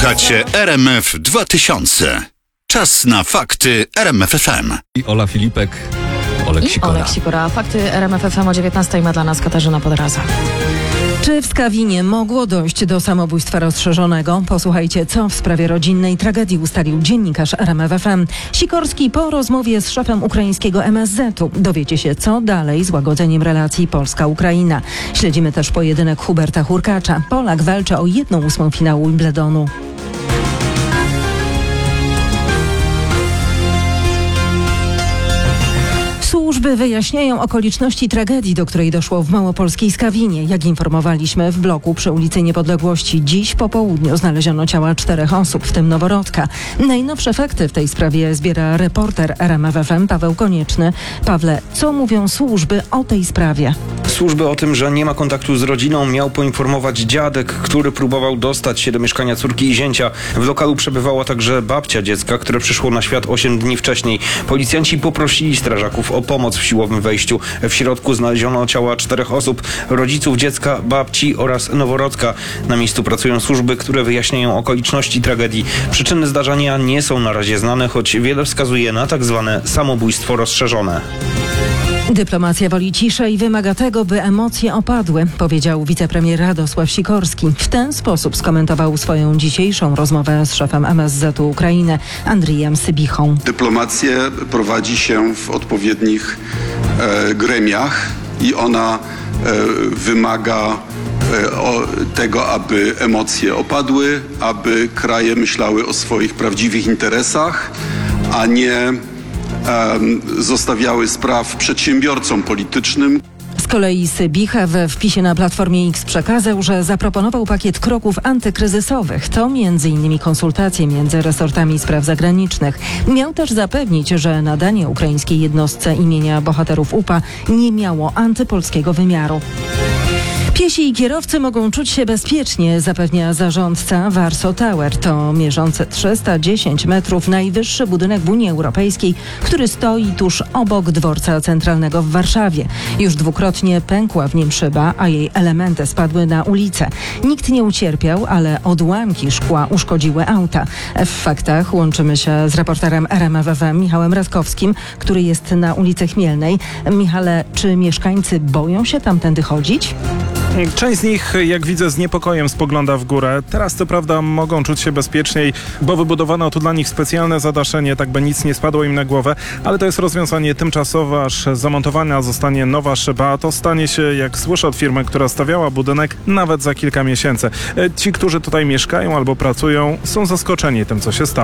Słuchacie RMF 2000. Czas na fakty RMF FM. I Ola Filipek, Olek Sikora. Olek Sikora. Fakty RMF FM o 19 ma dla nas Katarzyna Podraza. Czy w Skawinie mogło dojść do samobójstwa rozszerzonego? Posłuchajcie, co w sprawie rodzinnej tragedii ustalił dziennikarz RMF FM. Sikorski po rozmowie z szefem ukraińskiego MSZ-u. Dowiecie się, co dalej z łagodzeniem relacji Polska-Ukraina. Śledzimy też pojedynek Huberta Hurkacza. Polak walczy o 1/8 finału Wimbledonu. Służby wyjaśniają okoliczności tragedii, do której doszło w małopolskiej Skawinie. Jak informowaliśmy, w bloku przy ulicy Niepodległości dziś po południu znaleziono ciała 4 osób, w tym noworodka. Najnowsze fakty w tej sprawie zbiera reporter RMF FM Paweł Konieczny. Pawle, co mówią służby o tej sprawie? Służby o tym, że nie ma kontaktu z rodziną, miał poinformować dziadek, który próbował dostać się do mieszkania córki i zięcia. W lokalu przebywała także babcia dziecka, które przyszło na świat 8 dni wcześniej. Policjanci poprosili strażaków o pomoc w siłowym wejściu. W środku znaleziono ciała 4 osób, rodziców dziecka, babci oraz noworodka. Na miejscu pracują służby, które wyjaśniają okoliczności tragedii. Przyczyny zdarzenia nie są na razie znane, choć wiele wskazuje na tak zwane samobójstwo rozszerzone. Dyplomacja woli ciszę i wymaga tego, by emocje opadły, powiedział wicepremier Radosław Sikorski. W ten sposób skomentował swoją dzisiejszą rozmowę z szefem MSZ-u Ukrainy, Andrijem Sybichą. Dyplomację prowadzi się w odpowiednich gremiach i ona wymaga tego, aby emocje opadły, aby kraje myślały o swoich prawdziwych interesach, a nie zostawiały spraw przedsiębiorcom politycznym. Z kolei Sybicha we wpisie na Platformie X przekazał, że zaproponował pakiet kroków antykryzysowych. To m.in. konsultacje między resortami spraw zagranicznych. Miał też zapewnić, że nadanie ukraińskiej jednostce imienia bohaterów UPA nie miało antypolskiego wymiaru. Piesi i kierowcy mogą czuć się bezpiecznie, zapewnia zarządca Warsaw Tower. To mierzący 310 metrów najwyższy budynek w Unii Europejskiej, który stoi tuż obok dworca centralnego w Warszawie. Już dwukrotnie pękła w nim szyba, a jej elementy spadły na ulicę. Nikt nie ucierpiał, ale odłamki szkła uszkodziły auta. W faktach łączymy się z reporterem RMF FM Michałem Radkowskim, który jest na ulicy Chmielnej. Michale, czy mieszkańcy boją się tamtędy chodzić? Część z nich, jak widzę, z niepokojem spogląda w górę. Teraz co prawda mogą czuć się bezpieczniej, bo wybudowano tu dla nich specjalne zadaszenie, tak by nic nie spadło im na głowę, ale to jest rozwiązanie tymczasowe, aż zamontowana zostanie nowa szyba, a to stanie się, jak słyszę od firmy, która stawiała budynek, nawet za kilka miesięcy. Ci, którzy tutaj mieszkają albo pracują, są zaskoczeni tym, co się stało.